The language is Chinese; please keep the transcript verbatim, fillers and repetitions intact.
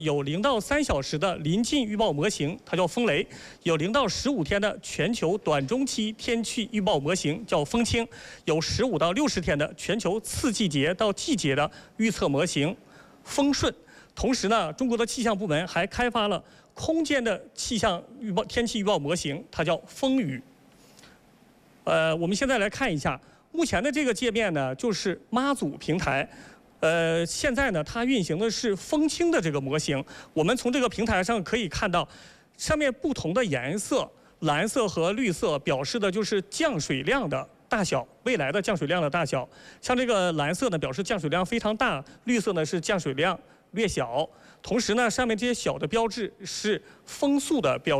有零到三小时的临近预报模型，它叫风雷；有零到十五天的全球短中期天气预报模型，叫风清；有十五到六十天的全球次季节到季节的预测模型，风顺。同时呢，中国的气象部门还开发了空间的气象预报天气预报模型，它叫风雨。呃，我们现在来看一下，目前的这个界面呢，就是妈祖平台。 呃，现在呢，它运行的是风清的这个模型。我们从这个平台上可以看到，上面不同的颜色，蓝色和绿色表示的就是降水量的大小，未来的降水量的大小。像这个蓝色呢，表示降水量非常大；绿色呢是降水量略小。同时呢，上面这些小的标志是风速的标志。